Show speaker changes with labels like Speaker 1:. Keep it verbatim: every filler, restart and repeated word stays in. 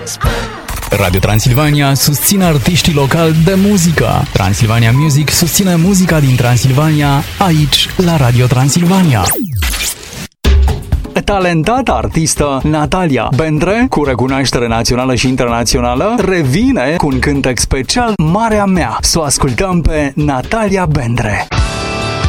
Speaker 1: Radio Transilvania susține artiștii locali de muzică. Transilvania Music susține muzica din Transilvania aici la Radio Transilvania. Talentata artistă Natalia Bendre, cu recunoaștere națională și internațională, revine cu un cântec special Marea Mea. Să o ascultăm pe Natalia Bendre.